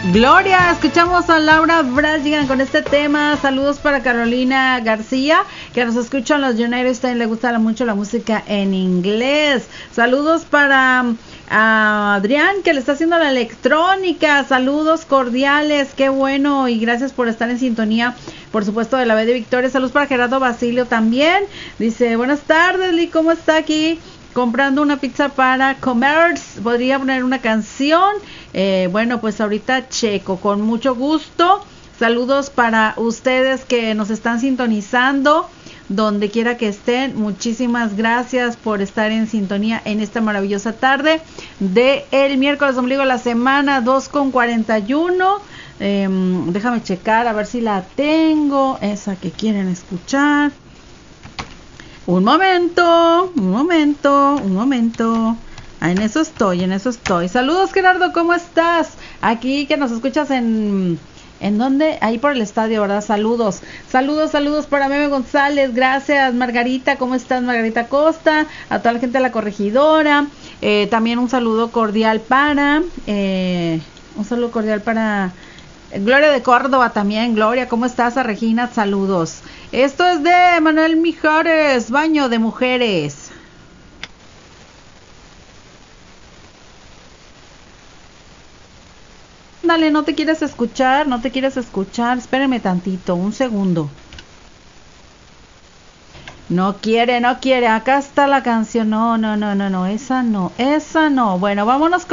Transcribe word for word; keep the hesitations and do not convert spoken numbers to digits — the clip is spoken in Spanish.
Gloria, escuchamos a Laura Brashigan con este tema. Saludos para Carolina García, que nos escucha en los United States, le gusta mucho la música en inglés. Saludos para uh, Adrián, que le está haciendo la electrónica. Saludos cordiales, qué bueno, y gracias por estar en sintonía, por supuesto, de la B de Victoria. Saludos para Gerardo Basilio también. Dice, buenas tardes, Lee, ¿cómo está aquí? Comprando una pizza para comer. Podría poner una canción. Eh, bueno, pues ahorita checo, con mucho gusto. Saludos para ustedes que nos están sintonizando, donde quiera que estén. Muchísimas gracias por estar en sintonía en esta maravillosa tarde de el miércoles ombligo de la semana, dos con cuarenta y uno. Eh, déjame checar a ver si la tengo, esa que quieren escuchar. Un momento, un momento, un momento. Ah, en eso estoy, en eso estoy. Saludos, Gerardo, ¿cómo estás? Aquí que nos escuchas en... ¿En dónde? Ahí por el estadio, ¿verdad? Saludos. Saludos, saludos para Meme González. Gracias, Margarita. ¿Cómo estás, Margarita Costa? A toda la gente de la corregidora. Eh, también un saludo cordial para... Eh, un saludo cordial para... Gloria de Córdoba también. Gloria, ¿cómo estás? A Regina, saludos. Esto es de Manuel Mijares, Baño de Mujeres. Dale, no te quieres escuchar, no te quieres escuchar. Espérenme tantito, un segundo. No quiere, no quiere. Acá está la canción. No, no, no, no, no. Esa no, esa no. Bueno, vámonos con